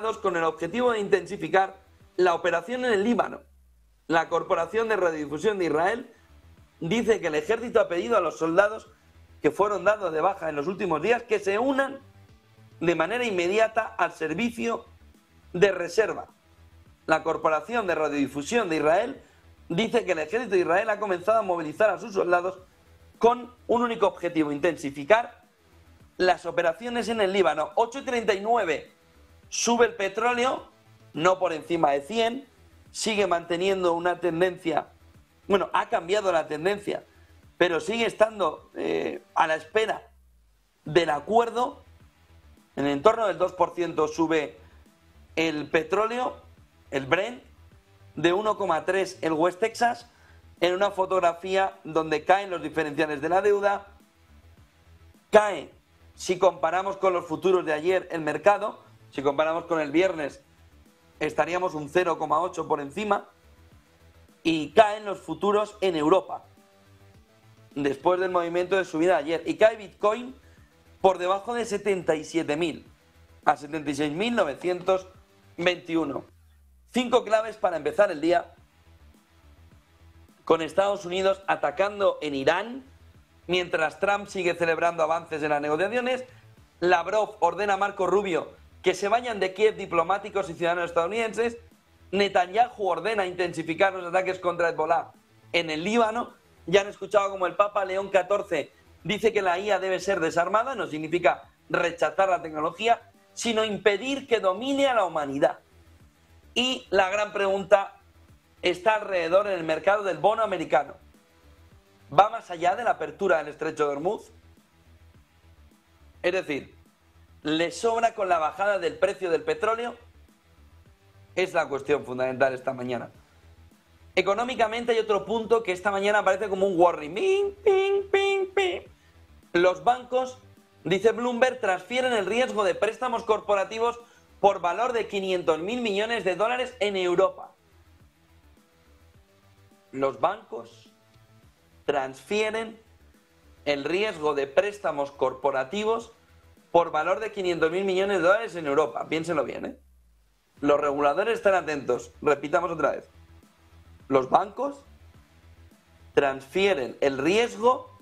soldados con el objetivo de intensificar la operación en el Líbano. La Corporación de Radiodifusión de Israel dice que el ejército ha pedido a los soldados que fueron dados de baja en los últimos días que se unan de manera inmediata al servicio de reserva. La Corporación de Radiodifusión de Israel dice que el ejército de Israel ha comenzado a movilizar a sus soldados con un único objetivo: intensificar las operaciones en el Líbano. 8,39 sube el petróleo, no por encima de 100, sigue manteniendo una tendencia, bueno, ha cambiado la tendencia, pero sigue estando a la espera del acuerdo. En el entorno del 2% sube el petróleo, el Brent, de 1,3 el West Texas, en una fotografía donde caen los diferenciales de la deuda, cae, si comparamos con los futuros de ayer, el mercado, si comparamos con el viernes, estaríamos un 0,8 por encima, y caen los futuros en Europa, después del movimiento de subida de ayer, y cae Bitcoin por debajo de 77.000, a 76.921. 5 claves para empezar el día, con Estados Unidos atacando en Irán, mientras Trump sigue celebrando avances en las negociaciones. Lavrov ordena a Marco Rubio que se vayan de Kiev diplomáticos y ciudadanos estadounidenses. Netanyahu ordena intensificar los ataques contra Hezbollah en el Líbano. Ya han escuchado como el Papa León XIV dice que la IA debe ser desarmada. No significa rechazar la tecnología, sino impedir que domine a la humanidad. Y la gran pregunta está alrededor en el mercado del bono americano. ¿Va más allá de la apertura del estrecho de Hormuz? Es decir, ¿le sobra con la bajada del precio del petróleo? Es la cuestión fundamental esta mañana. Económicamente hay otro punto que esta mañana aparece como un warning. Ping, ping, ping, ping. Los bancos, dice Bloomberg, transfieren el riesgo de préstamos corporativos por valor de 500.000 millones de dólares en Europa. Los bancos transfieren el riesgo de préstamos corporativos por valor de 500.000 millones de dólares en Europa. Piénsenlo bien, ¿eh? Los reguladores están atentos. Repitamos otra vez. Los bancos transfieren el riesgo.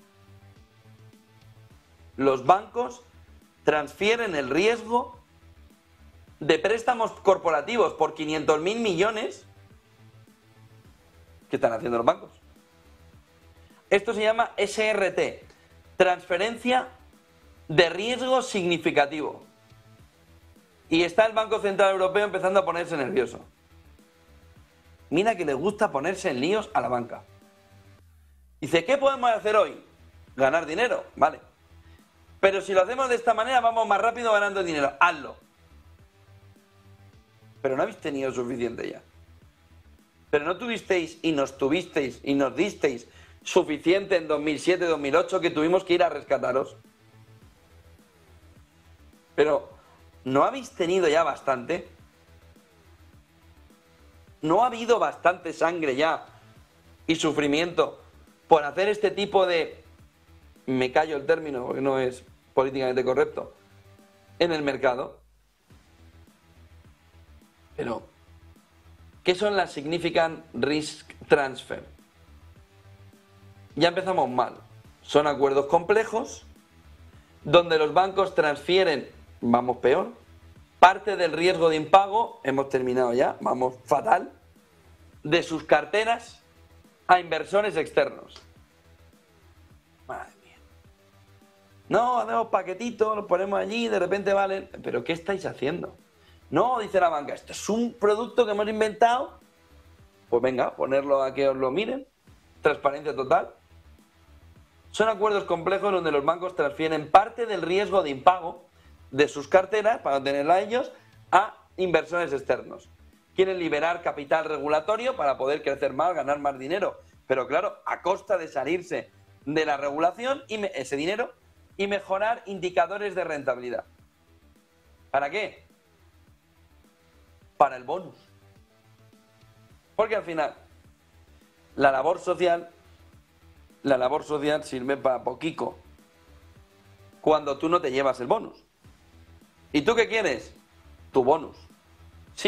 Los bancos transfieren el riesgo de préstamos corporativos por 500.000 millones. ¿Qué están haciendo los bancos? Esto se llama SRT, transferencia de riesgo significativo. Y está el Banco Central Europeo empezando a ponerse nervioso. Mira que le gusta ponerse en líos a la banca. Dice, ¿qué podemos hacer hoy? Ganar dinero, vale. Pero si lo hacemos de esta manera vamos más rápido ganando dinero. Hazlo. Pero no habéis tenido suficiente ya. Pero no tuvisteis y nos disteis suficiente en 2007-2008 que tuvimos que ir a rescataros. Pero ¿no habéis tenido ya bastante? ¿No ha habido bastante sangre ya y sufrimiento por hacer este tipo de, me callo el término porque no es políticamente correcto, en el mercado? Pero ¿qué son las Significant Risk Transfer? Ya empezamos mal. Son acuerdos complejos donde los bancos transfieren, vamos peor, parte del riesgo de impago, hemos terminado ya, vamos fatal, de sus carteras a inversores externos. Madre mía. No, hacemos paquetitos, los ponemos allí, de repente valen. ¿Pero qué estáis haciendo? No, dice la banca, esto es un producto que hemos inventado. Pues venga, ponerlo a que os lo miren. Transparencia total. Son acuerdos complejos donde los bancos transfieren parte del riesgo de impago de sus carteras, para tenerla ellos, a inversores externos. Quieren liberar capital regulatorio para poder crecer más, ganar más dinero. Pero claro, a costa de salirse de la regulación y ese dinero y mejorar indicadores de rentabilidad. ¿Para qué? Para el bonus. Porque al final la labor social sirve para poquito cuando tú no te llevas el bonus. ¿Y tú qué quieres? Tu bonus.